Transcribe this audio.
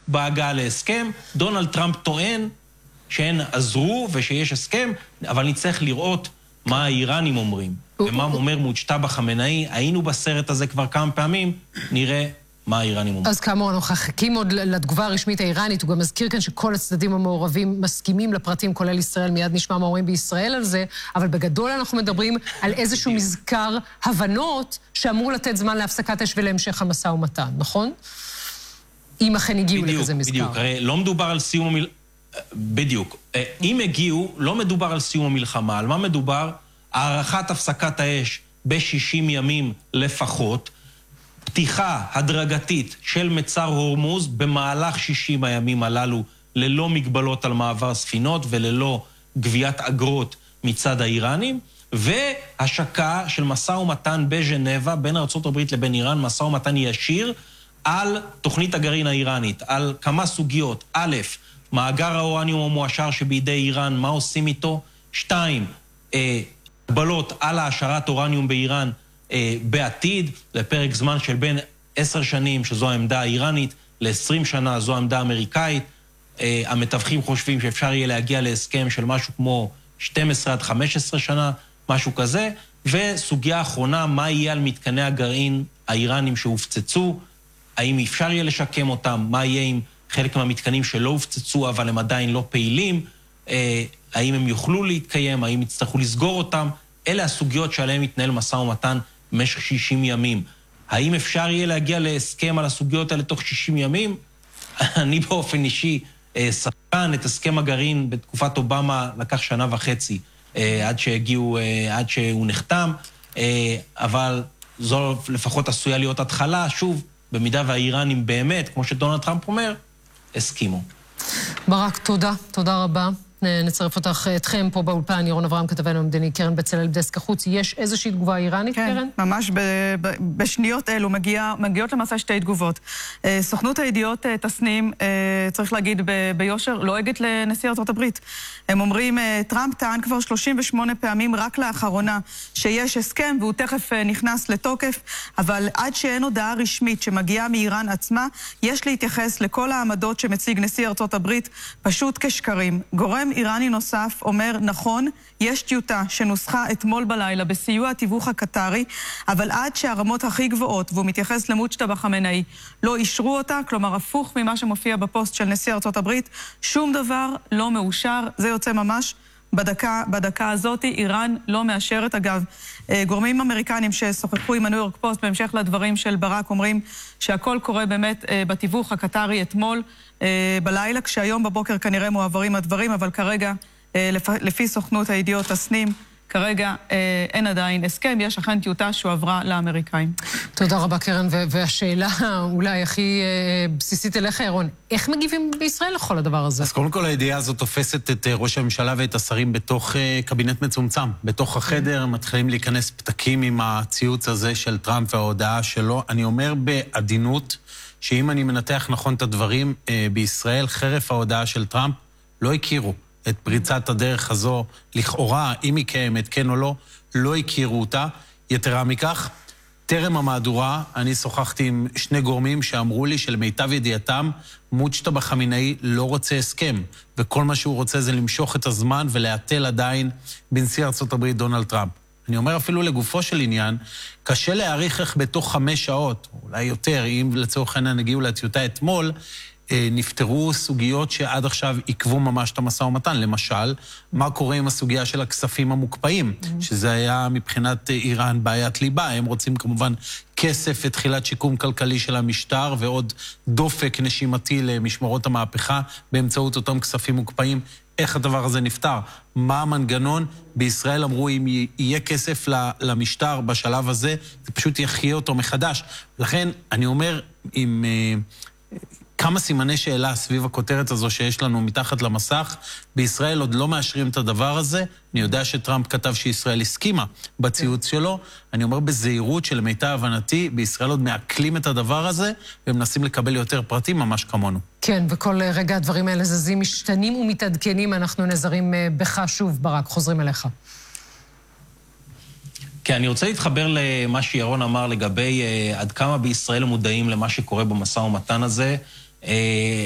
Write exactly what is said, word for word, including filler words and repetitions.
בהגעה להסכם. דונלד טראמפ טוען שהן עזרו ושיש הסכם, אבל נצטרך לראות מה האיראנים אומרים. ומה אומר מוג'טבא חמינאי, היינו בסרט הזה כבר כמה פעמים, נראה מה האיראנים אומרים. אז כאמור, אנחנו מחכים עוד לתגובה הרשמית האיראנית, הוא גם מזכיר כאן שכל הצדדים המעורבים מסכימים לפרטים, כולל ישראל, מיד נשמע מה אומרים בישראל על זה, אבל בגדול אנחנו מדברים על איזשהו מזכר הבנות שאמור לתת זמן להפסקת אש ולהמשך המשא ומתן, נכון? אם אכן הגיעו לכזה מזכר. בדיוק, בדיוק. הרי לא מדובר על סיום המל... בדיוק. אם הגיעו, לא מדובר על סיום המלחמה. על מה מדובר? הערכת הפסקת האש ב-שישים ימים לפחות, פתיחה הדרגתית של מצר הורמוז במהלך שישים הימים הללו, ללא מגבלות על מעבר ספינות וללא גביית אגרות מצד האיראנים, והשקה של משא ומתן בז'נבה בין ארצות הברית לבין איראן, משא ומתן ישיר על תוכנית הגרעין האיראנית, על כמה סוגיות. א', מאגר האורניום המועשר שבידי איראן, מה עושים איתו? שתיים, הגבלות על העשרת אורניום באיראן אה, בעתיד, לפרק זמן של בין עשר שנים, שזו העמדה האיראנית, ל-עשרים שנה, זו העמדה האמריקאית. אה, המתווכים חושבים שאפשר יהיה להגיע להסכם של משהו כמו שתים עשרה עד חמש עשרה שנה, משהו כזה. וסוגיה האחרונה, מה יהיה על מתקני הגרעין האיראנים שהופצצו? האם אפשר יהיה לשקם אותם? מה יהיה עם חלק מהמתקנים שלא הופצצו, אבל הם עדיין לא פעילים? אה, האם הם יוכלו להתקיים? האם יצטרכו לסגור אותם? אלה הסוגיות שעליהן מתנהל משא ומתן במשך שישים ימים. האם אפשר יהיה להגיע להסכם על הסוגיות האלה תוך שישים ימים? אני באופן אישי ספן את הסכם הגרעין בתקופת אובמה לקח שנה וחצי עד שהגיעו, עד שהוא נחתם, אבל זו לפחות עשויה להיות התחלה, שוב, במידה והאיראנים באמת, כמו שדונלד טראמפ אומר, הסכימו. ברק, תודה, תודה רבה. נצרף אותך אתכם פה באולפן, ירון אברהם כתבנו המדיני, קרן בצלאל בדסק החוץ. יש איזושהי תגובה איראנית, כן, קרן? כן, ממש ב- ב- בשניות אלו מגיע, מגיעות למעשה שתי תגובות. סוכנות הידיעות תסנים, צריך להגיד ב- ביושר, לועגת לנשיא ארצות הברית. הם אומרים, טראמפ טען כבר שלושים ושמונה פעמים רק לאחרונה שיש הסכם, והוא תכף נכנס לתוקף, אבל עד שאין הודעה רשמית שמגיעה מאיראן עצמה, יש להתייחס לכל העמדות שמציג נשיא ארצות הברית פשוט כשקרים. גורם איראני נוסף אומר, נכון, יש טיוטה שנוסחה אתמול בלילה בסיוע התיווך הקטרי, אבל עד שהרמות הכי גבוהות, והוא מתייחס למוג'טבא חמינאי, לא אישרו אותה, כלומר הפוך ממה שמופיע בפוסט של נשיא ארצות הברית, שום דבר לא מאושר, זה יוצא ממש בדקה, בדקה הזאת. איראן לא מאשרת. אגב, גורמים אמריקנים ששוחחו עם הניו יורק פוסט בהמשך לדברים של ברק אומרים שהכל קורה באמת בתיווך הקטרי אתמול בלילה, כשהיום בבוקר כנראה מועברים הדברים, אבל כרגע לפי סוכנות הידיעות תסנים, כרגע אין עדיין הסכם, יש אכן טיוטה שהועברה לאמריקאים. תודה רבה, קרן, והשאלה אולי הכי בסיסית אליך, ירון, איך מגיבים בישראל לכל הדבר הזה? אז קודם כל הידיעה הזאת תופסת את ראש הממשלה ואת השרים בתוך קבינט מצומצם. בתוך החדר מתחילים להיכנס פתקים עם הציוץ הזה של טראמפ וההודעה שלו. אני אומר בעדינות שאם אני מנתח נכון את הדברים בישראל, חרף ההודעה של טראמפ, לא הכירו את פריצת הדרך הזו, לכאורה, אם היא קיימת, כן או לא, לא הכירו אותה. יתרה מכך, טרם המהדורה, אני שוחחתי עם שני גורמים שאמרו לי שלמיטב ידיעתם, מוג'טבא חמינאי לא רוצה הסכם, וכל מה שהוא רוצה זה למשוך את הזמן ולהטל עדיין בנשיא ארצות הברית דונלד טראמפ. אני אומר אפילו לגופו של עניין, קשה להעריך איך בתוך חמש שעות, אולי יותר, אם לצורך העניין הגיעו לטיוטה אתמול, נפטרו סוגיות שעד עכשיו עיכבו ממש את המשא ומתן. למשל, מה קורה עם הסוגיה של הכספים המוקפאים, שזה היה מבחינת איראן בעיית ליבה. הם רוצים כמובן כסף ותחילת שיקום כלכלי של המשטר, ועוד דופק נשימתי למשמרות המהפכה באמצעות אותם כספים מוקפאים. איך הדבר הזה נפתר? מה המנגנון? בישראל אמרו, אם יהיה כסף למשטר בשלב הזה, זה פשוט יחיה אותו מחדש. לכן, אני אומר, עם כמה סימני שאלה סביב הכותרת הזו שיש לנו מתחת למסך, בישראל עוד לא מאשרים את הדבר הזה. אני יודע שטראמפ כתב שישראל הסכימה בציוץ שלו. אני אומר בזהירות שלמיטב הבנתי, בישראל עוד מעכלים את הדבר הזה, ומנסים לקבל יותר פרטים ממש כמונו. כן, וכל רגע הדברים האלה זזים, משתנים ומתעדכנים, אנחנו נזרים בך שוב, ברק, חוזרים אליך. כן, אני רוצה להתחבר למה שירון אמר לגבי עד כמה בישראל מודעים למה שקורה במשא ומתן הזה.